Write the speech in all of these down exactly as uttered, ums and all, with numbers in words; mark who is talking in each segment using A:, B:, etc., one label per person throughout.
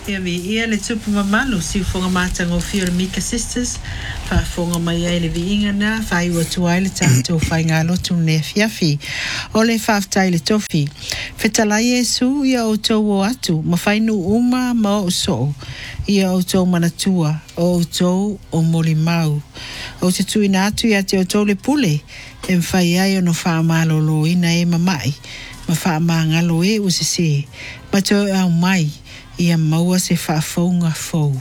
A: Ia vi ia le tupu mamalu si fonga matanga o Fia le Mika Sisters fa fonga mai ai le vi inga na fa iwa tuai le tātou fai ngā lotu ne fiafi o le whaftai le tofi whetalai Yesu ia o tau o atu ma whainu uma ma o so ia o tau manatua o tau o moli mau o te tuina atu ia te o tau le pule e mwhai ai o no wha amalo lo ina e mamai ma wha amangalo e usese ma tau au mai ia maua se whaafonga fau.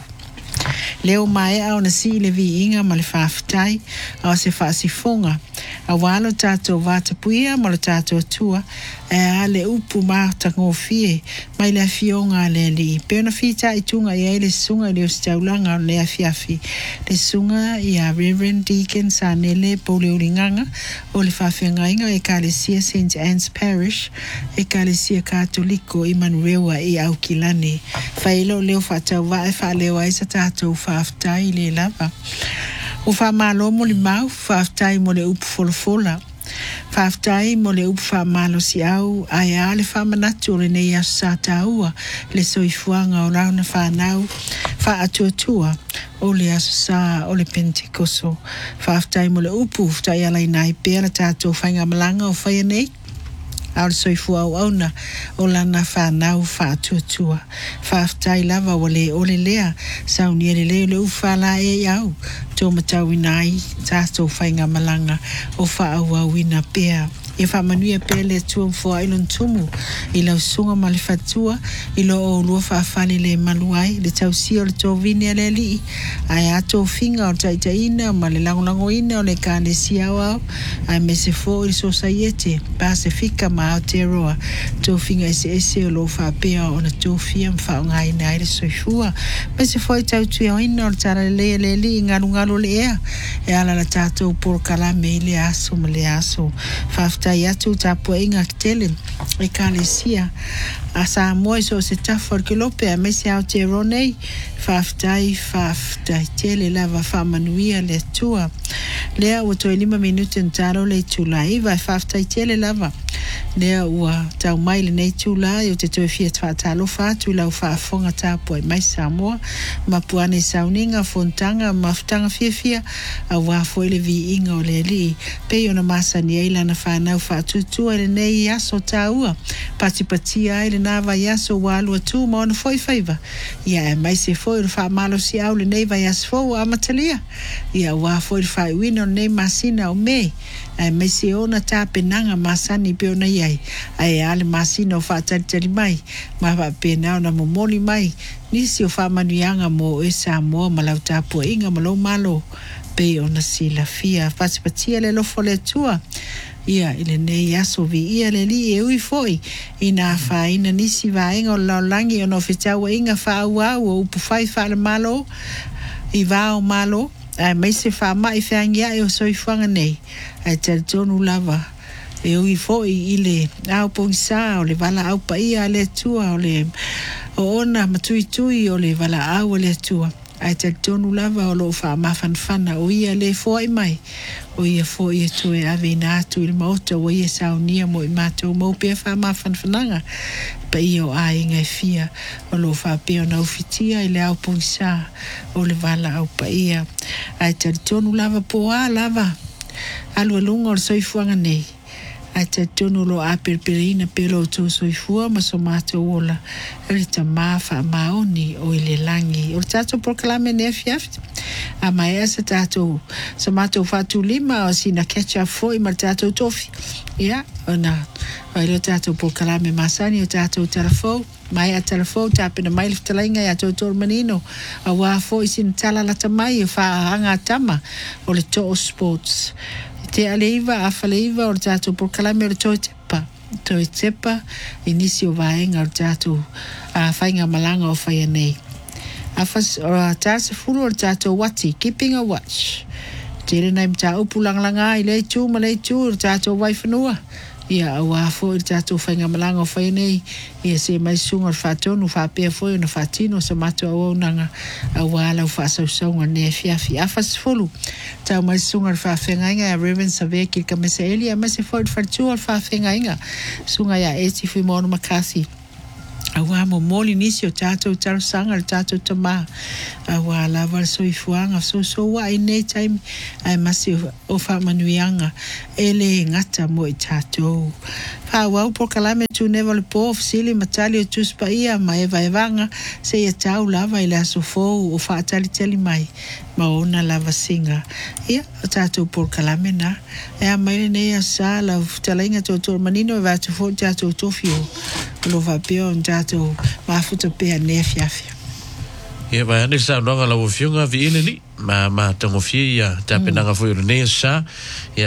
A: Leo mai au na si le vi inga ma le whaafitai au se whaasifonga. A walo tātou vātapuia ma le tātou tua e a le upu mātango fie mai le fionga le li. Peona fita i tunga i le sunga i le ustaulanga le afiafi. Le sunga i a Reverend Deacon Sanele Pole Uringanga o le whawhenga inga e Kalesia Saint Anne's Parish e Kalesia Katoliko i Manurewa i Aukilani. Whaelo leo whatau wa e whaleo ai sa tātou whaafitai le lava. O wha malo mo le mau, whaafitai mo le upu folofola. Whaafitai mo le upu wha malo si au, ai a le wha manatu o le nei asu sa taua, le soifuanga o rauna whanau, wha atuatua o le asu sa o le Pentekoso. Whaafitai mo le upu, whai alai nai pēra tātou whainga malanga o whaia nei. Aur soifu au auna o lana whanau whaatuatua. Whaafitai lava o le ole lea, sauni ele leo le ufala e au. Tō matau inai, tātou whainga malanga o whaau au ina pēa. E whamanuia pēa le tua mfoa ilon tumu, i lau sunga ma le whatua, i lo o lua whaafale le maluai, le tausia o le tō vini a le li, ai ato finga o taita ina, ma le langolango ina o le kāne si au au, ai me se fō i sosaiete, Pasifika ma Aotearoa, tō finga ese ese o lo whaapea o na tō fia mwhao ngai na aere soifua, me se fō i tautua o ina o le tara le le li, i ngaru ngaru le ea, e ala la tātou por kalame i le aso ma le aso, whaafta tai atu tapua inga kitele e Kalesia a sa moe so se tafar ke lope a mesi au te ronei whaftai whaftai tele lava whamanuia le tua lea ua toi lima minuti ntaro le tulai vai whaftai tele lava lea ua tau mai le nei tulai o te toi fia tawatalo whatu lau whaafonga tapua i mai Samoa ma puane sauninga fontanga maftanga fia fia a wafo ele vi inga o le li pe ona masani eila na whanau whatutua le nei aso taua pati pati ai le nava yaso walu atu ma ona foi faiva ia e mai se foi fa malo si au le nei vai as fo amatalia ia wa foi fa wino nei masina o me e mai se ona tape nanga masani pe ona iai ai ale masina o fa tali mai ma va pena ona momoli mai nisi o fa manuanga mo e sa mo malau tapu inga malo malo pe ona sila fia pati pati le lo fole tua ia ile nei aso vi ia le li e ui foi ina fa ina nisi vaenga o laulangi o no fitaua inga fa ua o upu fai fa le malo i vao malo ai mai se fa mai fe angia e o soifuanga nei ai te tonu lava e ui foi ile au pongsa o le vala au pa ia le tua o le o ona matui tui o le vala au le tua ai te tonu lava o lo fa mafanfana o ia le foi mai o ia foi e toe ave na atu il mauta o ia saunia mo i matou mo pe fa mafanfananga pa ia o ai ngai fia o lo fa pe ona ufitia ile au pongsa o le vala au pa ia ai te tonu lava po a lava alu lunga o soifuanga nei ai te tonu lo a perperina pelo to soifua ma so mato ola ele ta mafa maoni o ile langi o tato proclame ne fiaft a mai esa tato so mato fatu lima o sina ketcha foi ma tato tofi ia ona o ile tato proclame masani o tato telefo mai a telefo tape na mai liftalinga ya toto manino a wa foi sin tala la tamai fa hanga tama o le to sports te aleiva a faleiva o tato por kalame o to tepa to tepa inicio vaenga o tato a fainga malanga o faia nei a fas o tato furu o tato wati keeping a watch te le naim ta upulanglanga i le tu malai tu o tato waifanua ia wa fo il tato fainga malanga o faia nei ia se mai sunga fatonu fa pe foi no fatino so mato o nanga a wala fa so so ne fia fia fas fulu ta mai sunga fa fenga a Reverend Saveki ka mese elia mese foi fatu fa fenga inga sunga ya eti fi mono makasi Awa mo moli nisi o tātou tarusanga le tātou tama. Awa lava soifuanga so so wa i nei time ai masi o whamanuianga e le ngata mo i tātou. Whawau po kalame tu never le po ofisili matali o tuspa ia ma eva evanga se ia tau lava i le aso fou o whaatali teli mai ma ona lava singa. Ia o tātou po kalame na e a maile nei a sa la talainga tō tō manino e vātu fo tātou tofio lo vapeo o tātou mafuta pea nefiafia.
B: Ia vai ane sa longa la fiunga vi ile ni ma ma tango fia ia tapenanga foi o nei sa ia